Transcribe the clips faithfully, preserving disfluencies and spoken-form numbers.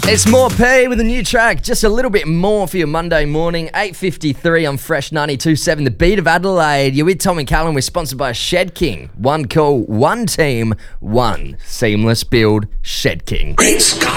It's More P with a new track, just a little bit more for your Monday morning. eight fifty-three on Fresh ninety-two point seven, the beat of Adelaide. You're with Tom and Callum. We're sponsored by Shed King. One call, one team, one seamless build. Shed King. Great Scott!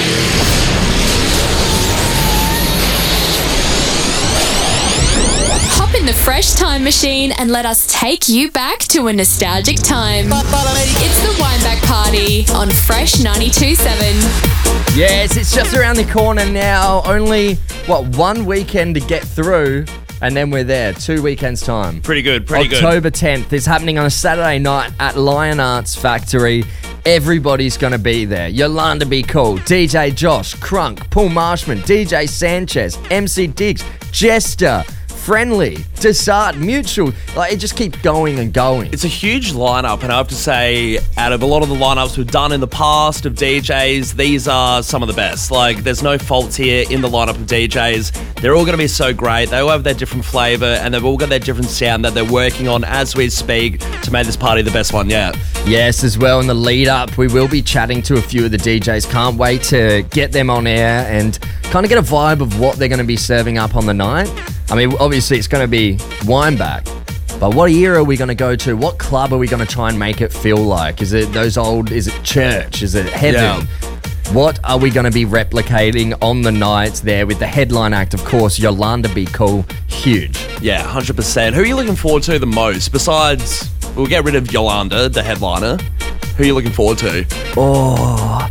Hop in the Fresh Time Machine and let us take you back to a nostalgic time. It's the Wineback Party on Fresh ninety-two point seven. Yes, it's just around the corner now. Only, what, one weekend to get through, and then we're there. Two weekends' time. Pretty good, pretty good. October tenth is happening on a Saturday night at Lion Arts Factory. Everybody's going to be there. Yolanda Be Cool, D J Josh, Crunk, Paul Marshman, D J Sanchez, M C Diggs, Jester, Friendly, Desart, Mutual. Like, it just keeps going and going. It's a huge lineup, and I have to say, out of a lot of the lineups we've done in the past of D Js, these are some of the best. Like, there's no faults here in the lineup of D Js. They're all going to be so great. They all have their different flavour, and they've all got their different sound that they're working on as we speak to make this party the best one yet. Yes, as well, in the lead up, we will be chatting to a few of the D Js. Can't wait to get them on air and kind of get a vibe of what they're going to be serving up on the night. I mean, obviously it's going to be Wineback, but what era are we going to go to? What club are we going to try and make it feel like? Is it those old, is it church? Is it heaven? Yeah. What are we going to be replicating on the nights there with the headline act, of course, Yolanda Be Cool? Huge. Yeah, one hundred percent. Who are you looking forward to the most? Besides, we'll get rid of Yolanda, the headliner. Who are you looking forward to? Oh...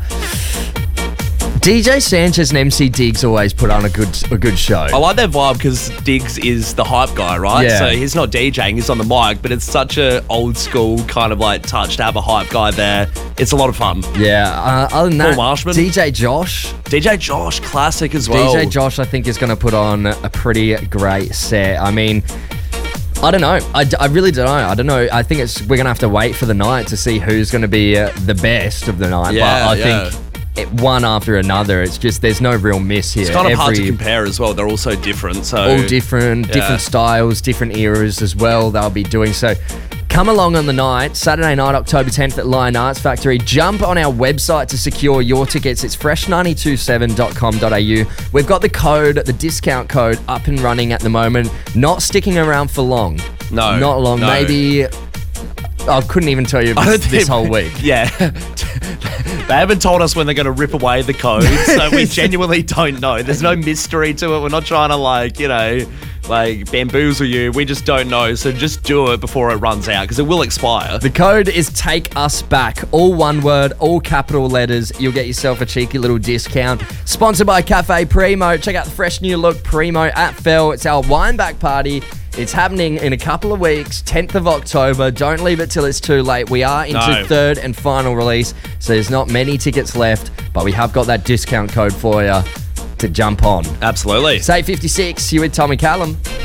D J Sanchez and M C Diggs always put on a good a good show. I like that vibe because Diggs is the hype guy, right? Yeah. So he's not DJing, he's on the mic, but it's such a old school kind of like touch to have a hype guy there. It's a lot of fun. Yeah, uh, other than that, Paul Marshman. D J Josh. D J Josh, classic as well. D J Josh, I think, is going to put on a pretty great set. I mean... I don't know. I, I really don't know. I don't know. I think it's we're going to have to wait for the night to see who's going to be uh, the best of the night. Yeah, but I yeah. think it, one after another, it's just there's no real miss here. It's kind of Every, hard to compare as well. They're all so different. So all different, yeah. different styles, different eras as well. They'll be doing so. Come along on the night, Saturday night, October tenth at Lion Arts Factory. Jump on our website to secure your tickets. It's fresh nine two seven dot com dot a u. We've got the code, the discount code, up and running at the moment. Not sticking around for long. No. Not long. No. Maybe... I couldn't even tell you this, this whole week. Yeah. They haven't told us when they're going to rip away the code, so we genuinely don't know. There's no mystery to it. We're not trying to, like, you know, like bamboozle you. We just don't know, so just do it before it runs out, because it will expire. The code is Take Us Back. All one word, all capital letters. You'll get yourself a cheeky little discount. Sponsored by Cafe Primo. Check out the fresh new look Primo at Fell. It's our Wineback Party. It's happening in a couple of weeks, tenth of October. Don't leave it till it's too late. We are into No. third and final release, so there's not many tickets left, but we have got that discount code for you to jump on. Absolutely. It's eight fifty-six, you're with Tommy Callum.